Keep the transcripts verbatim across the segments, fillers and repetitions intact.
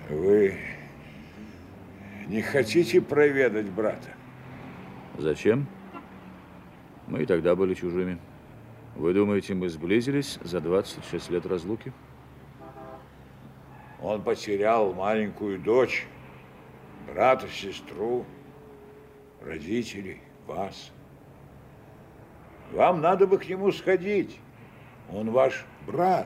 Вы не хотите проведать брата? Зачем? Мы и тогда были чужими. Вы думаете, мы сблизились за двадцать шесть лет разлуки? Он потерял маленькую дочь, брата, сестру, родителей, вас. Вам надо бы к нему сходить. Он ваш брат.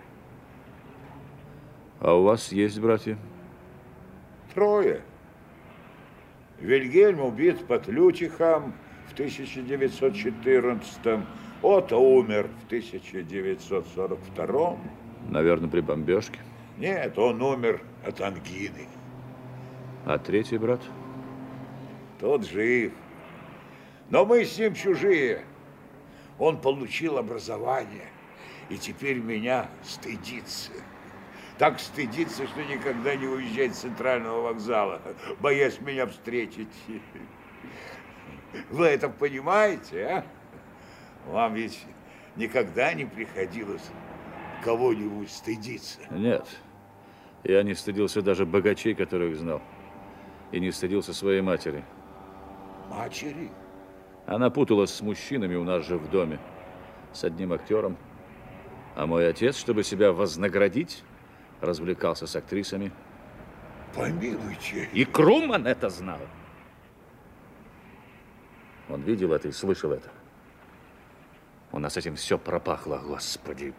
А у вас есть братья? Трое. Вильгельм убит под Лютихом в тысяча девятьсот четырнадцатом. Отто умер в тысяча девятьсот сорок втором. Наверное, при бомбежке. Нет, он умер от ангины. А третий брат? Тот жив. Но мы с ним чужие. Он получил образование и теперь меня стыдится. Так стыдится, что никогда не уезжает с центрального вокзала, боясь меня встретить. Вы это понимаете, а? Вам ведь никогда не приходилось кого-нибудь стыдиться? Нет. Я не стыдился даже богачей, которых знал. И не стыдился своей матери. Матери? Она путалась с мужчинами у нас же в доме. С одним актером. А мой отец, чтобы себя вознаградить, развлекался с актрисами. Помилуйте. И Круман это знал. Он видел это и слышал это. У нас этим все пропахло, Господи.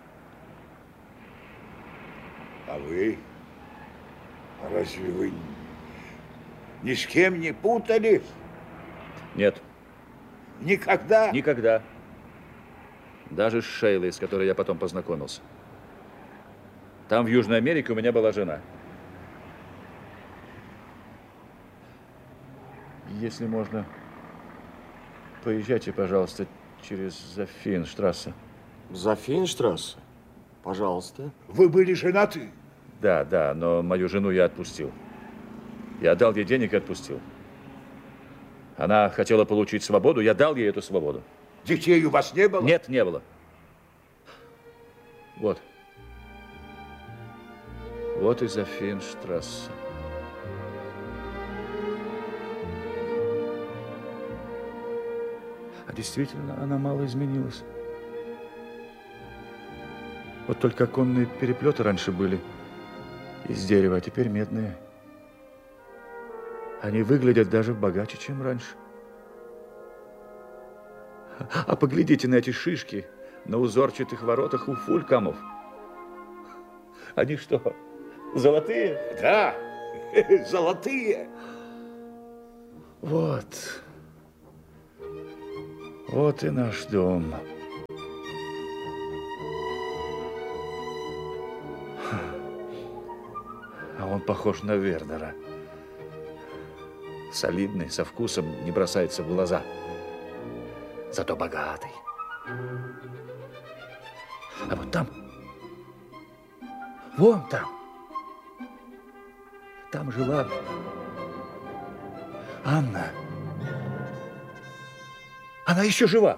А вы? Разве вы ни с кем не путались? Нет. Никогда? Никогда. Даже с Шейлой, с которой я потом познакомился. Там, в Южной Америке, у меня была жена. Если можно, поезжайте, пожалуйста, через Зафинштрассе. Зафинштрассе? Пожалуйста. Вы были женаты? Да, да, но мою жену я отпустил. Я дал ей денег и отпустил. Она хотела получить свободу, я дал ей эту свободу. Детей у вас не было? Нет, не было. Вот. Вот и Зафинштрассе. А действительно, она мало изменилась. Вот только оконные переплеты раньше были из дерева, а теперь медные. Они выглядят даже богаче, чем раньше. А поглядите на эти шишки на узорчатых воротах у фулькамов. Они что, золотые? Да, золотые. Вот. Вот и наш дом. А он похож на Вернера. Солидный, со вкусом, не бросается в глаза. Зато богатый. А вот там, вон там, там жила Анна. Она еще жива.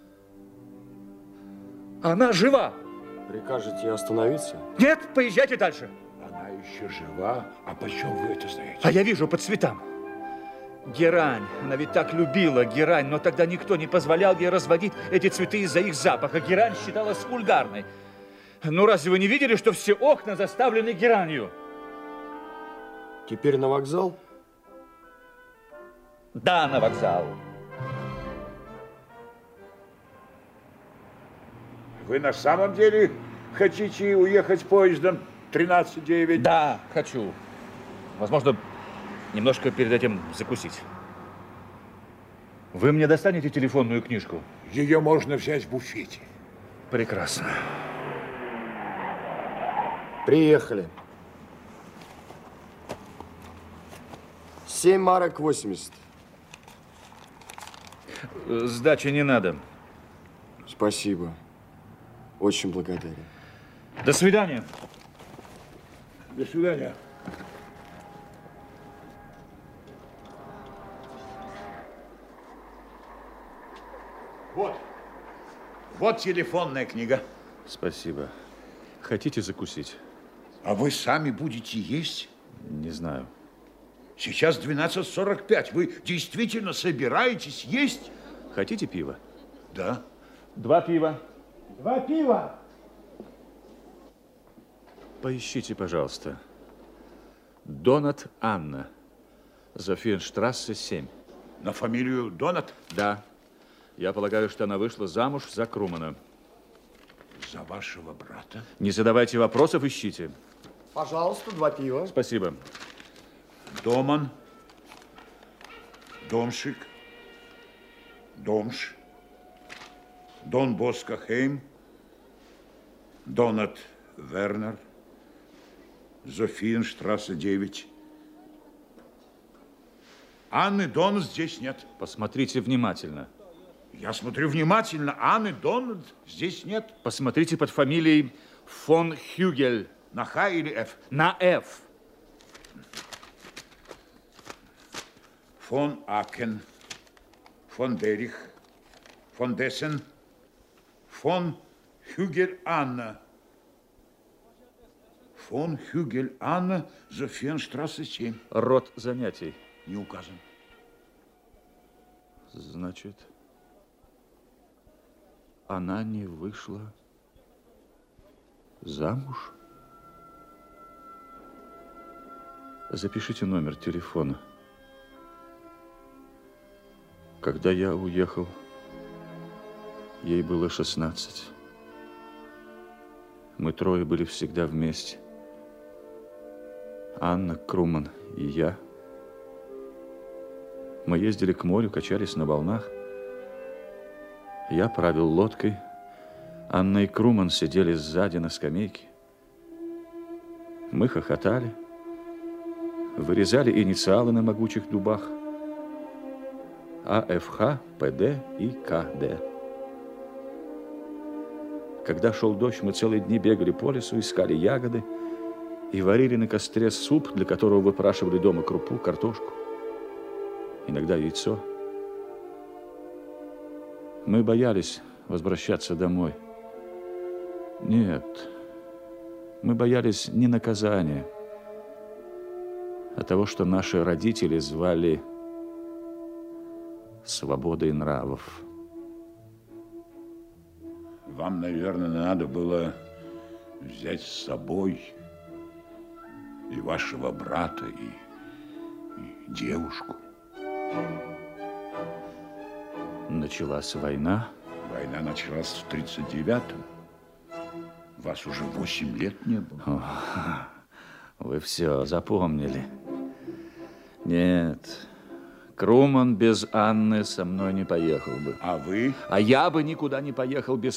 Она жива. Прикажете остановиться? Нет, поезжайте дальше. Она еще жива? А почем вы это знаете? А я вижу по цветам. Герань. Она ведь так любила герань, но тогда никто не позволял ей разводить эти цветы из-за их запаха. Герань считалась вульгарной. Ну, разве вы не видели, что все окна заставлены геранью? Теперь на вокзал? Да, на вокзал. Вы на самом деле хотите уехать поездом тринадцать девять? Да, хочу. Возможно, немножко перед этим закусить. Вы мне достанете телефонную книжку? Ее можно взять в буфете. Прекрасно. Приехали. Семь марок восемьдесят. Сдачи не надо. Спасибо. Очень благодарен. До свидания. До свидания. Вот. Вот телефонная книга. Спасибо. Хотите закусить? А вы сами будете есть? Не знаю. Сейчас двенадцать сорок пять. Вы действительно собираетесь есть? Хотите пива? Да. Два пива. Два пива. Поищите, пожалуйста. Донат Анна. Зофиенштрассе, семь. На фамилию Донат? Да. Я полагаю, что она вышла замуж за Крумана. За вашего брата? Не задавайте вопросов, ищите. Пожалуйста, два пива. Спасибо. Доман. Домшик. Домш. Дон Боско Хейм. Донат Вернер. Зофиенштрассе, девять. Анны Донат здесь нет. Посмотрите внимательно. Я смотрю внимательно. Анны Донат здесь нет. Посмотрите под фамилией фон Хюгель. На Х или Ф? На Ф. Фон Акен. Фон Дерих. Фон Дессен. Фон Хюгель Анна. Фон Хюгель Анна, Зофиенштрассе, семь. Род занятий. Не указан. Значит, она не вышла замуж? Запишите номер телефона. Когда я уехал, ей было шестнадцать. Мы трое были всегда вместе. Анна, Круман и я. Мы ездили к морю, качались на волнах. Я правил лодкой. Анна и Круман сидели сзади на скамейке. Мы хохотали, вырезали инициалы на могучих дубах. А Ф Х, П Д и К Д. Когда шел дождь, мы целые дни бегали по лесу, искали ягоды и варили на костре суп, для которого выпрашивали дома крупу, картошку, иногда яйцо. Мы боялись возвращаться домой. Нет, мы боялись не наказания, а того, что наши родители звали свободой нравов. Вам, наверное, надо было взять с собой и вашего брата, и, и девушку. Началась война. Война началась в тридцать девятом. Вас уже восемь лет не было. О, вы все запомнили. Нет, Круман без Анны со мной не поехал бы. А вы? А я бы никуда не поехал без